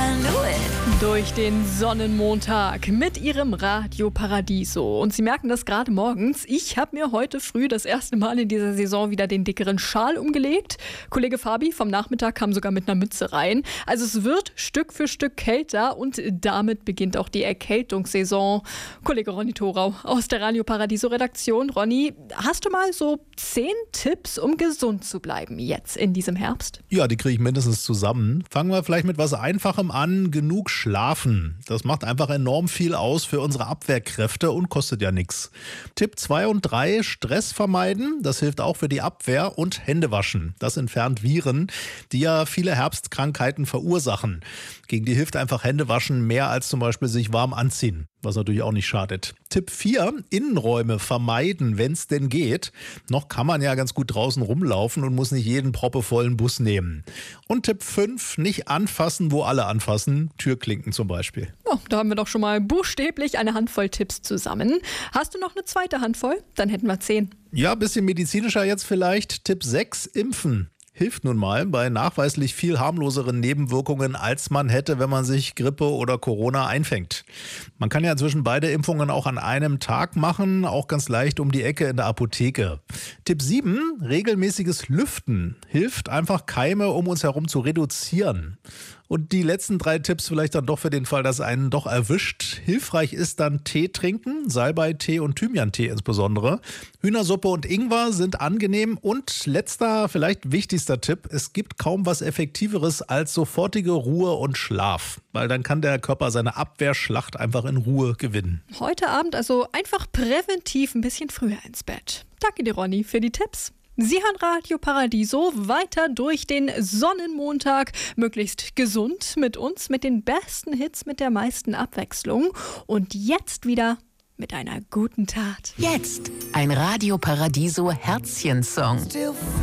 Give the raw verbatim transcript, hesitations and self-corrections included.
Durch den Sonnenmontag mit ihrem Radio Paradiso. Und Sie merken das gerade morgens. Ich habe mir heute früh das erste Mal in dieser Saison wieder den dickeren Schal umgelegt. Kollege Fabi vom Nachmittag kam sogar mit einer Mütze rein. Also es wird Stück für Stück kälter und damit beginnt auch die Erkältungssaison. Kollege Ronny Thorau aus der Radio Paradiso Redaktion. Ronny, hast du mal so zehn Tipps, um gesund zu bleiben jetzt in diesem Herbst? Ja, die kriege ich mindestens zusammen. Fangen wir vielleicht mit was Einfachem an. Genug schlafen. Das macht einfach enorm viel aus für unsere Abwehrkräfte und kostet ja nichts. Tipp zwei und drei, Stress vermeiden. Das hilft auch für die Abwehr. Und Hände waschen. Das entfernt Viren, die ja viele Herbstkrankheiten verursachen. Gegen die hilft einfach Hände waschen mehr als zum Beispiel sich warm anziehen. Was natürlich auch nicht schadet. Tipp vier, Innenräume vermeiden, wenn es denn geht. Noch kann man ja ganz gut draußen rumlaufen und muss nicht jeden proppevollen Bus nehmen. Und Tipp fünf, nicht anfassen, wo alle anfassen. Türklinken zum Beispiel. Oh, da haben wir doch schon mal buchstäblich eine Handvoll Tipps zusammen. Hast du noch eine zweite Handvoll? Dann hätten wir zehn. Ja, ein bisschen medizinischer jetzt vielleicht. Tipp sechs, impfen. Hilft nun mal bei nachweislich viel harmloseren Nebenwirkungen, als man hätte, wenn man sich Grippe oder Corona einfängt. Man kann ja inzwischen beide Impfungen auch an einem Tag machen, auch ganz leicht um die Ecke in der Apotheke. Tipp sieben, regelmäßiges Lüften. Hilft einfach Keime um uns herum zu reduzieren. Und die letzten drei Tipps vielleicht dann doch für den Fall, dass einen doch erwischt. Hilfreich ist dann Tee trinken, Salbeitee und Thymiantee insbesondere. Hühnersuppe und Ingwer sind angenehm. Und letzter, vielleicht wichtigster Tipp, es gibt kaum was Effektiveres als sofortige Ruhe und Schlaf. Weil dann kann der Körper seine Abwehrschlacht einfach in Ruhe gewinnen. Heute Abend also einfach präventiv ein bisschen früher ins Bett. Danke dir, Ronny, für die Tipps. Sie hören Radio Paradiso weiter durch den Sonnenmontag, möglichst gesund mit uns, mit den besten Hits, mit der meisten Abwechslung und jetzt wieder mit einer guten Tat. Jetzt ein Radio Paradiso Herzchen-Song.